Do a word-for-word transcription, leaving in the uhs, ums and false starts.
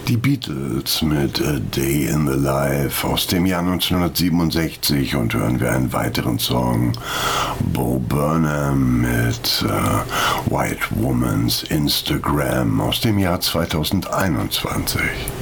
Die Beatles mit A Day in the Life aus dem Jahr neunzehnhundertsiebenundsechzig und hören wir einen weiteren Song, Bo Burnham mit äh, White Woman's Instagram aus dem Jahr zweitausendeinundzwanzig.